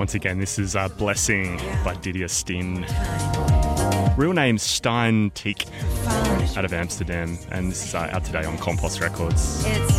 Once again, this is Blessing by Didier Stin. Real name's Stein Teek, out of Amsterdam, and this is out today on Compost Records.